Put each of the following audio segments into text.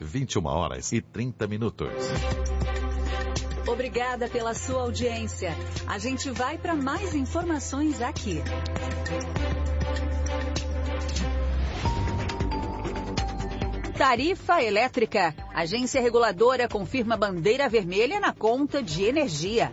21h30. Obrigada pela sua audiência. A gente vai para mais informações aqui. Tarifa elétrica. Agência reguladora confirma bandeira vermelha na conta de energia.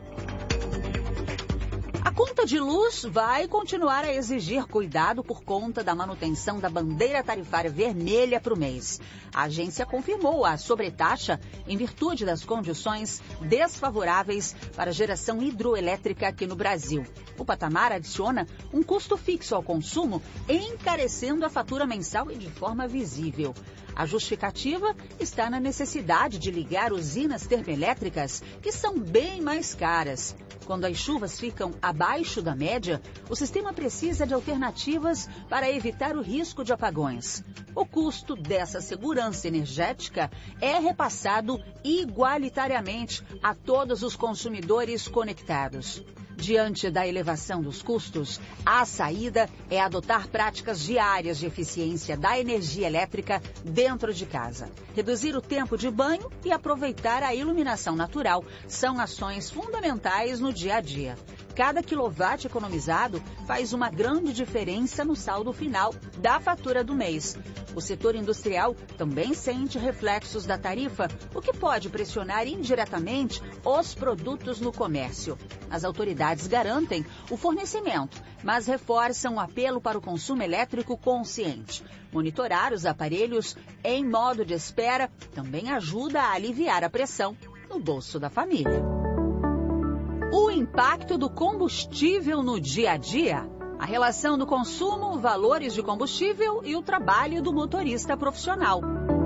A conta de luz vai continuar a exigir cuidado por conta da manutenção da bandeira tarifária vermelha para o mês. A agência confirmou a sobretaxa em virtude das condições desfavoráveis para a geração hidroelétrica aqui no Brasil. O patamar adiciona um custo fixo ao consumo, encarecendo a fatura mensal e de forma visível. A justificativa está na necessidade de ligar usinas termoelétricas, que são bem mais caras. Quando as chuvas ficam abaixo da média, o sistema precisa de alternativas para evitar o risco de apagões. O custo dessa segurança energética é repassado igualitariamente a todos os consumidores conectados. Diante da elevação dos custos, a saída é adotar práticas diárias de eficiência da energia elétrica dentro de casa. Reduzir o tempo de banho e aproveitar a iluminação natural são ações fundamentais no dia a dia. Cada quilowatt economizado faz uma grande diferença no saldo final da fatura do mês. O setor industrial também sente reflexos da tarifa, o que pode pressionar indiretamente os produtos no comércio. As autoridades garantem o fornecimento, mas reforçam o apelo para o consumo elétrico consciente. Monitorar os aparelhos em modo de espera também ajuda a aliviar a pressão no bolso da família. O impacto do combustível no dia a dia. A relação do consumo, valores de combustível e o trabalho do motorista profissional.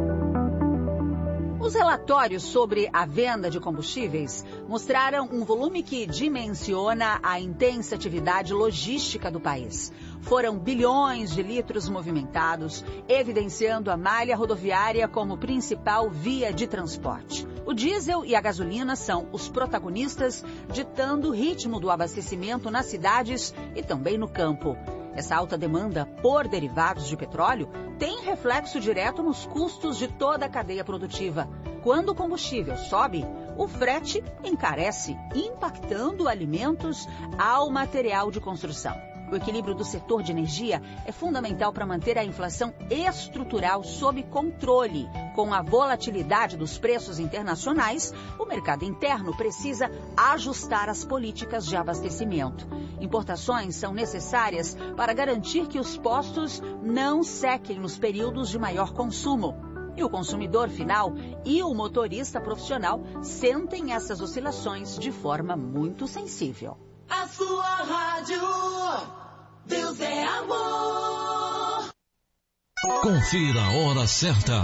Os relatórios sobre a venda de combustíveis mostraram um volume que dimensiona a intensa atividade logística do país. Foram bilhões de litros movimentados, evidenciando a malha rodoviária como principal via de transporte. O diesel e a gasolina são os protagonistas, ditando o ritmo do abastecimento nas cidades e também no campo. Essa alta demanda por derivados de petróleo tem reflexo direto nos custos de toda a cadeia produtiva. Quando o combustível sobe, o frete encarece, impactando alimentos ao material de construção. O equilíbrio do setor de energia é fundamental para manter a inflação estrutural sob controle. Com a volatilidade dos preços internacionais, o mercado interno precisa ajustar as políticas de abastecimento. Importações são necessárias para garantir que os postos não sequem nos períodos de maior consumo. E o consumidor final e o motorista profissional sentem essas oscilações de forma muito sensível. A sua rádio, Deus é amor. Confira a hora certa.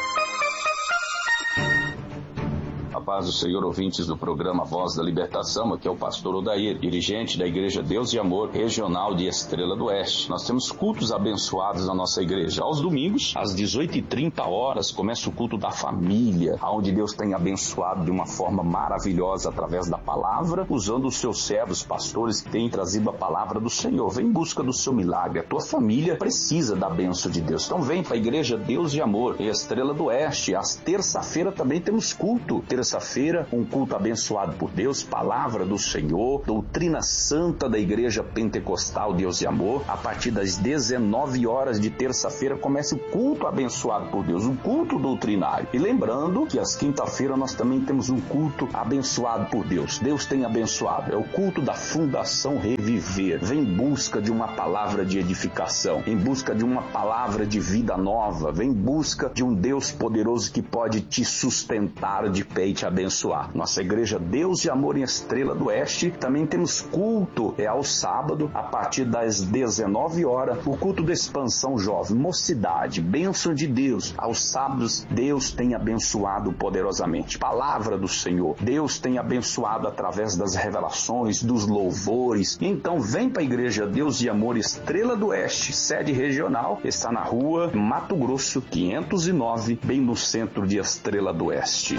A paz do Senhor, ouvintes do programa Voz da Libertação, aqui é o pastor Odair, dirigente da Igreja Deus e Amor Regional de Estrela do Oeste. Nós temos cultos abençoados na nossa igreja. Aos domingos, às 18h30, começa o culto da família, onde Deus tem abençoado de uma forma maravilhosa através da palavra, usando os seus servos, pastores que têm trazido a palavra do Senhor. Vem em busca do seu milagre. A tua família precisa da bênção de Deus. Então vem para a Igreja Deus e Amor, Estrela do Oeste. Às terça-feira também temos culto. Terça-feira, um culto abençoado por Deus, palavra do Senhor, doutrina santa da Igreja Pentecostal Deus e Amor. A partir das 19h de terça-feira começa o culto abençoado por Deus, um culto doutrinário. E lembrando que às quinta-feira nós também temos um culto abençoado por Deus. Deus tem abençoado. É o culto da Fundação Reviver. Vem em busca de uma palavra de edificação, em busca de uma palavra de vida nova, vem em busca de um Deus poderoso que pode te sustentar de pé e te abençoar. Nossa igreja Deus e Amor em Estrela do Oeste, também temos culto, ao sábado, a partir das 19h, o culto da expansão jovem, mocidade, bênção de Deus. Aos sábados, Deus tem abençoado poderosamente. Palavra do Senhor, Deus tem abençoado através das revelações, dos louvores. Então vem para a igreja Deus e Amor Estrela do Oeste, sede regional, está na rua Mato Grosso 509, bem no centro de Estrela do Oeste.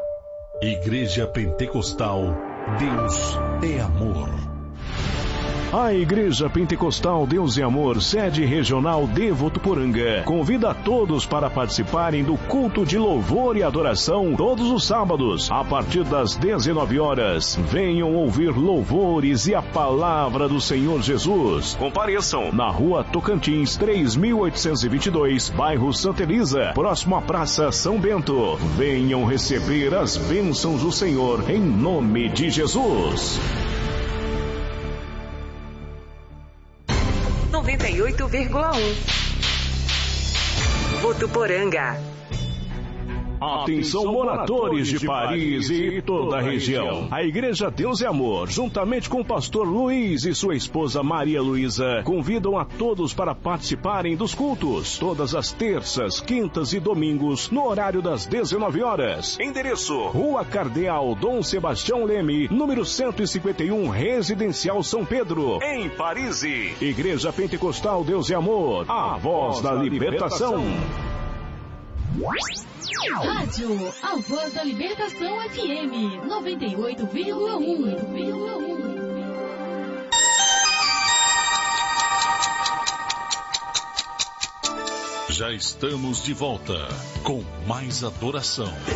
Igreja Pentecostal, Deus é amor. A Igreja Pentecostal Deus e Amor, sede regional de Votuporanga, convida a todos para participarem do culto de louvor e adoração todos os sábados, a partir das 19 horas. Venham ouvir louvores e a palavra do Senhor Jesus. Compareçam na Rua Tocantins, 3822, bairro Santa Elisa, próximo à Praça São Bento. Venham receber as bênçãos do Senhor, em nome de Jesus. 98,1 Votuporanga. Atenção, moradores de Paris e toda a região. A Igreja Deus e Amor, juntamente com o pastor Luiz e sua esposa Maria Luísa, convidam a todos para participarem dos cultos, todas as terças, quintas e domingos, no horário das 19 horas. Endereço: Rua Cardeal Dom Sebastião Leme, número 151, Residencial São Pedro, em Paris. Igreja Pentecostal Deus e Amor, a voz da libertação. Rádio A Voz da Libertação FM 98,1. Já estamos de volta com mais adoração.